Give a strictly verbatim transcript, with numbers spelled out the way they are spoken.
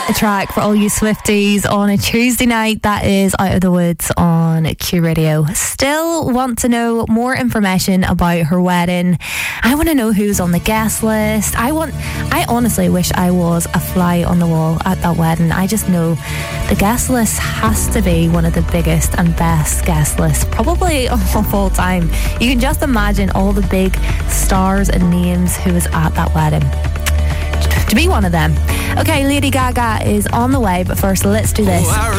a track for all you Swifties on a Tuesday night. That is Out of the Woods on Q Radio. Still want to know more information about her wedding. I want to know who's on the guest list. I want. I honestly wish I was a fly on the wall at that wedding. I just know the guest list has to be one of the biggest and best guest lists probably of all time. You can just imagine all the big stars and names who was at that wedding. To be one of them. Okay, Lady Gaga is on the way, but first let's do this.